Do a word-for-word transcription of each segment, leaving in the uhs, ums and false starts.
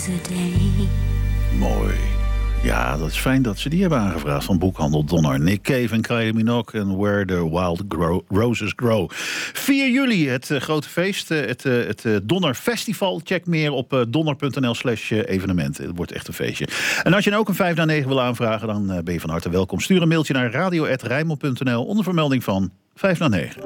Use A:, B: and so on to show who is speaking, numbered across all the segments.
A: Mooi. Ja, dat is fijn dat ze die hebben aangevraagd van boekhandel Donner. Nick Cave en Kylie Minogue en Where the Wild Grow, Roses Grow. vier juli, het uh, grote feest, uh, het, uh, het uh, Donner Festival. Check meer op uh, donner.nl slash evenementen. Het wordt echt een feestje. En als je nou ook een vijf na negen wil aanvragen, dan uh, ben je van harte welkom. Stuur een mailtje naar radio at rijnmond punt n l onder vermelding van vijf na negen.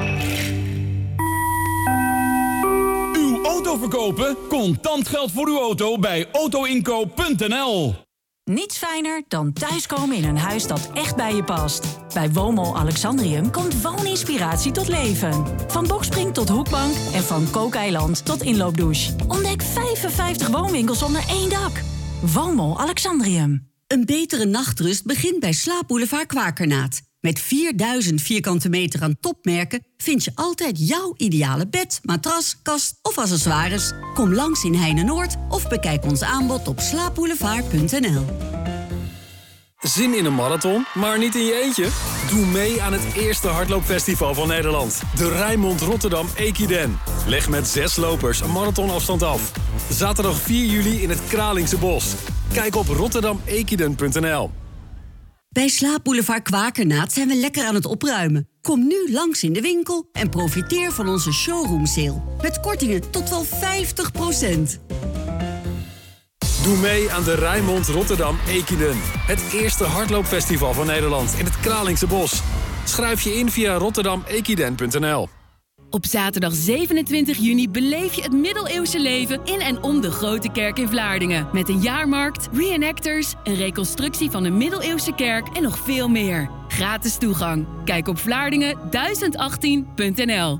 B: Uw auto verkopen? Contant geld voor uw auto bij autoinkoop punt n l.
C: Niets fijner dan thuiskomen in een huis dat echt bij je past. Bij Woonmol Alexandrium komt wooninspiratie tot leven. Van Boxspring tot hoekbank en van kookeiland tot inloopdouche. Ontdek vijfenvijftig woonwinkels onder één dak. Woonmol Alexandrium.
D: Een betere nachtrust begint bij Slaapboulevard Kwakernaat. Met vierduizend vierkante meter aan topmerken vind je altijd jouw ideale bed, matras, kast of accessoires. Kom langs in Heine-Noord of bekijk ons aanbod op slaapboulevard punt n l.
E: Zin in een marathon, maar niet in je eentje? Doe mee aan het eerste hardloopfestival van Nederland. De Rijnmond Rotterdam Equiden. Leg met zes lopers een marathonafstand af. Zaterdag vier juli in het Kralingse Bos. Kijk op rotterdam equiden punt n l.
D: Bij Slaapboulevard Kwakernaat zijn we lekker aan het opruimen. Kom nu langs in de winkel en profiteer van onze showroom sale. Met kortingen tot wel vijftig procent.
E: Doe mee aan de Rijnmond Rotterdam Equiden. Het eerste hardloopfestival van Nederland in het Kralingse Bos. Schrijf je in via rotterdam equiden punt n l.
F: Op zaterdag zevenentwintig juni beleef je het middeleeuwse leven in en om de Grote Kerk in Vlaardingen. Met een jaarmarkt, reenactors, een reconstructie van de middeleeuwse kerk en nog veel meer. Gratis toegang. Kijk op vlaardingen duizend achttien punt n l.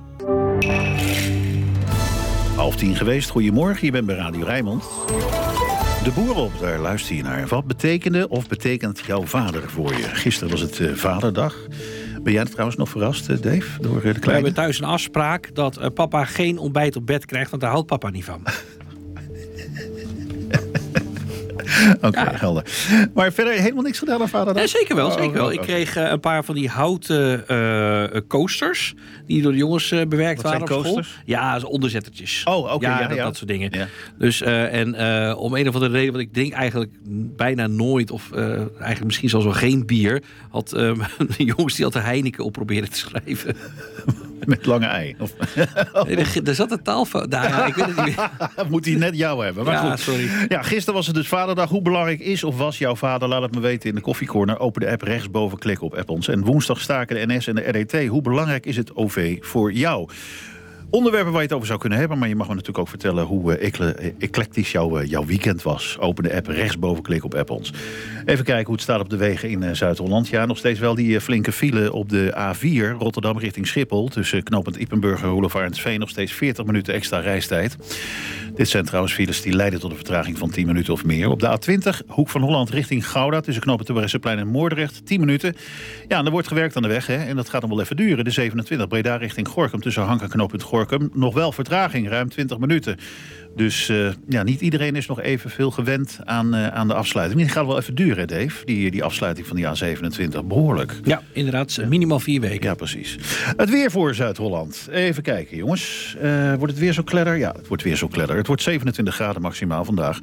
A: Half tien geweest, goedemorgen, je bent bij Radio Rijnmond. De boer op, daar luister je naar. Wat betekende of betekent jouw vader voor je? Gisteren was het uh, Vaderdag. Ben jij er trouwens nog verrast, uh, Dave, door uh, de kleine?
G: We hebben thuis een afspraak dat uh, papa geen ontbijt op bed krijgt, want daar houdt papa niet van.
A: Oké, okay, ja. Helder. Maar verder helemaal niks gedaan aan Vaderdag?
G: Ja, zeker wel, zeker wel.
A: Oh, oh,
G: Ik
A: oh.
G: kreeg uh, een paar van die houten uh, coasters die door de jongens uh, bewerkt
A: Wat
G: waren
A: zijn
G: op school.
A: coasters?
G: Ja, onderzettertjes.
A: Oh, oké. Okay,
G: ja,
A: ja,
G: dat,
A: ja.
G: dat soort dingen.
A: Ja.
G: Dus, uh, en uh, om een of andere reden, want ik drink eigenlijk bijna nooit, of uh, eigenlijk misschien zelfs wel geen bier, had uh, de jongens die altijd Heineken op proberen te schrijven.
A: Met lange ei? Of...
G: nee, er, er zat een taalfout. Nou, ja, ik weet het niet meer.
A: Moet hij net jou hebben. Maar
G: ja,
A: goed.
G: sorry.
A: Ja, gisteren was het dus Vaderdag. Hoe belangrijk is of was jouw vader? Laat het me weten in de koffiecorner. Open de app rechtsboven, klik op app ons. En woensdag staken de N S en de R D T. Hoe belangrijk is het O V voor jou? Onderwerpen waar je het over zou kunnen hebben, maar je mag me natuurlijk ook vertellen hoe uh, eclectisch jouw, uh, jouw weekend was. Open de app, rechtsboven, klik op app ons. Even kijken hoe het staat op de wegen in uh, Zuid-Holland. Ja, nog steeds wel die uh, flinke file op de A vier, Rotterdam richting Schiphol. Tussen knooppunt Ippenburger, Roelof Arendsveen, nog steeds veertig minuten extra reistijd. Dit zijn trouwens files die leiden tot een vertraging van tien minuten of meer. Op de A twintig, Hoek van Holland richting Gouda, tussen knooppunt Terbrechtseplein en Moordrecht, tien minuten. Ja, en er wordt gewerkt aan de weg, hè, en dat gaat dan wel even duren. De zevenentwintig, Breda richting Gorinchem, tussen Hank en knooppunt Gorinchem. Nog wel vertraging, ruim twintig minuten. Dus uh, ja, niet iedereen is nog evenveel gewend aan, uh, aan de afsluiting. Het gaat wel even duren, Dave, die, die afsluiting van die A zevenentwintig. Behoorlijk.
G: Ja, inderdaad. Minimaal vier weken.
A: Ja, precies. Het weer voor Zuid-Holland. Even kijken, jongens. Uh, wordt het weer zo kledder? Ja, het wordt weer zo kledder. Het wordt zevenentwintig graden maximaal vandaag.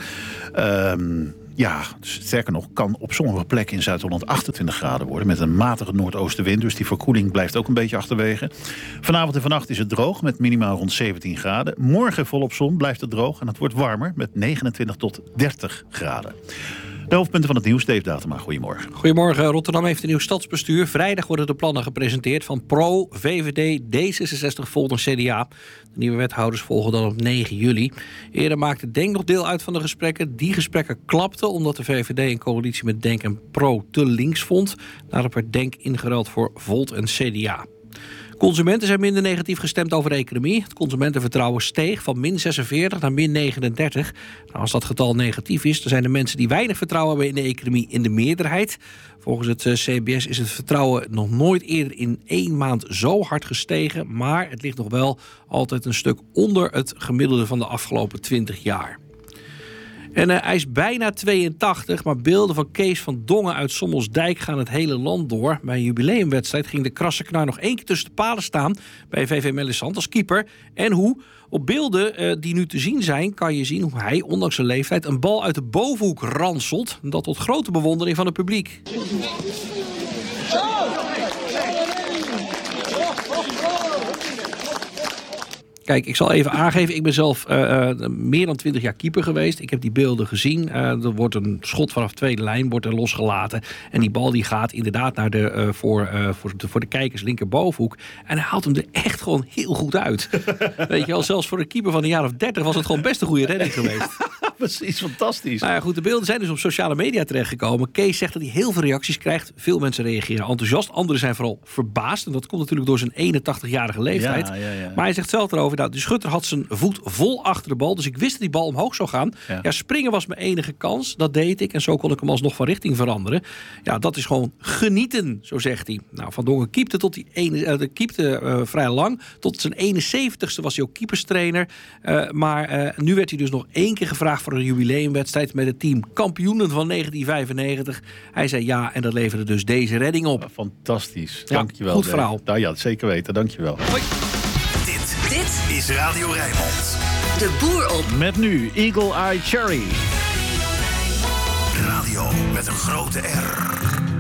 A: Um, Ja, sterker nog, kan op sommige plekken in Zuid-Holland achtentwintig graden worden. Met een matige noordoostenwind, dus die verkoeling blijft ook een beetje achterwege. Vanavond en vannacht is het droog, met minimaal rond zeventien graden. Morgen volop zon, blijft het droog en het wordt warmer met negenentwintig tot dertig graden. De hoofdpunten van het nieuws, Dave Datema. Goedemorgen.
G: Goedemorgen. Rotterdam heeft een nieuw stadsbestuur. Vrijdag worden de plannen gepresenteerd van Pro, V V D, D zesenzestig, Volt en C D A. De nieuwe wethouders volgen dan op negen juli. Eerder maakte Denk nog deel uit van de gesprekken. Die gesprekken klapten omdat de V V D een coalitie met Denk en Pro te links vond. Daarop werd Denk ingeruild voor Volt en C D A. Consumenten zijn minder negatief gestemd over de economie. Het consumentenvertrouwen steeg van min zesenveertig naar min negenendertig. Nou, als dat getal negatief is, dan zijn de mensen die weinig vertrouwen hebben in de economie in de meerderheid. Volgens het C B S is het vertrouwen nog nooit eerder in één maand zo hard gestegen. Maar het ligt nog wel altijd een stuk onder het gemiddelde van de afgelopen twintig jaar. En uh, hij is bijna tweeëntachtig, maar beelden van Kees van Dongen uit Sommelsdijk gaan het hele land door. Bij een jubileumwedstrijd ging de krasse knar nog één keer tussen de palen staan bij V V Melissant als keeper. En hoe? Op beelden uh, die nu te zien zijn, kan je zien hoe hij, ondanks zijn leeftijd, een bal uit de bovenhoek ranselt. Dat tot grote bewondering van het publiek. Kijk, ik zal even aangeven, ik ben zelf uh, uh, meer dan twintig jaar keeper geweest. Ik heb die beelden gezien. Uh, er wordt een schot vanaf tweede lijn wordt er losgelaten. En die bal die gaat inderdaad naar de, uh, voor, uh, voor, de, voor de kijkers linkerbovenhoek. En hij haalt hem er echt gewoon heel goed uit. Weet je wel, zelfs voor een keeper van een jaar of dertig was het gewoon best een goede redding geweest.
A: Precies, fantastisch.
G: Nou ja, goed, de beelden zijn dus op sociale media terechtgekomen. Kees zegt dat hij heel veel reacties krijgt. Veel mensen reageren enthousiast. Anderen zijn vooral verbaasd. En dat komt natuurlijk door zijn eenentachtigjarige leeftijd.
A: Ja, ja, ja.
G: Maar hij zegt zelf erover, nou, de schutter had zijn voet vol achter de bal. Dus ik wist dat die bal omhoog zou gaan. Ja. Ja, springen was mijn enige kans. Dat deed ik. En zo kon ik hem alsnog van richting veranderen. Ja, dat is gewoon genieten, zo zegt hij. Nou, Van Dongen keepte, tot die ene, uh, keepte uh, vrij lang. Tot zijn eenenzeventigste was hij ook keeperstrainer. Uh, maar uh, nu werd hij dus nog één keer gevraagd voor een jubileumwedstrijd met het team kampioenen van negentien vijfennegentig. Hij zei ja en dat leverde dus deze redding op.
A: Fantastisch.
G: Ja,
A: dankjewel.
G: goed verhaal.
A: Nou ja, zeker weten. Dankjewel.
G: Hoi.
H: Dit, dit is Radio Rijnmond.
D: De boer op.
A: Met nu Eagle Eye Cherry.
H: Radio met een grote R.